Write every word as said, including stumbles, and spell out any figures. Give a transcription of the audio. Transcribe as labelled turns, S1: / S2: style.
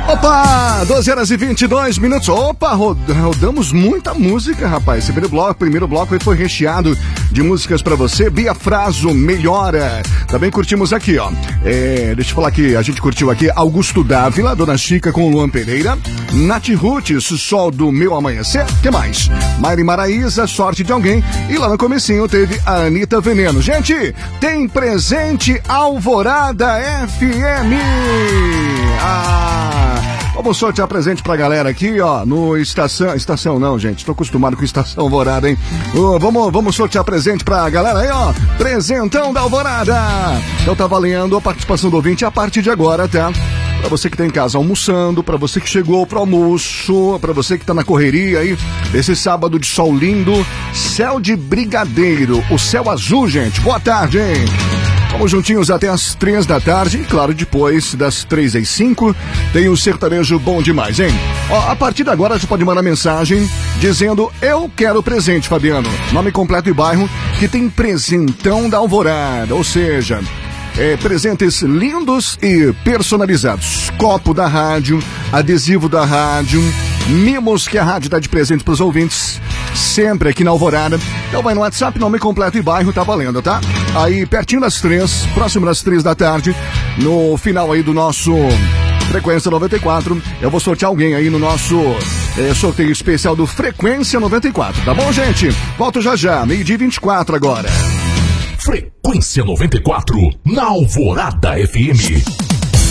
S1: Opa, doze horas e vinte e dois minutos. Opa, rodamos muita música, rapaz. Esse primeiro bloco, primeiro bloco aí foi recheado de músicas pra você. Bia Fraso, Melhora. Também curtimos aqui, ó. É, deixa eu falar aqui, a gente curtiu aqui Augusto Dávila, Dona Chica com Luan Pereira, Nath Roots, Sol do Meu Amanhecer. Que mais? Mari Maraíza, Sorte de Alguém. E lá no comecinho teve a Anitta Veneno. Gente, tem presente Alvorada F M. Ah... Vamos sortear presente pra galera aqui, ó, no Estação... Estação não, gente, tô acostumado com Estação Alvorada, hein? Uh, vamos, vamos sortear presente pra galera aí, ó. Presentão da Alvorada. Então tá valendo a participação do ouvinte a partir de agora, tá? Pra você que tá em casa almoçando, pra você que chegou pro almoço, pra você que tá na correria aí, esse sábado de sol lindo, céu de brigadeiro, o céu azul, gente. Boa tarde, hein? Vamos juntinhos até as três da tarde e, claro, depois das três às cinco, tem o sertanejo bom demais, hein? Ó, a partir de agora você pode mandar mensagem dizendo eu quero presente, Fabiano. Nome completo e bairro que tem presentão da Alvorada, ou seja... É, presentes lindos e personalizados. Copo da rádio, adesivo da rádio, mimos que a rádio dá de presente para os ouvintes, sempre aqui na Alvorada. Então vai no WhatsApp, nome completo e bairro, tá valendo, tá? Aí pertinho das três, próximo das três da tarde, no final aí do nosso Frequência noventa e quatro, eu vou sortear alguém aí no nosso é, sorteio especial do Frequência noventa e quatro, tá bom, gente? Volto já já, meio-dia e vinte e quatro agora.
S2: Frequência noventa e quatro, na Alvorada F M.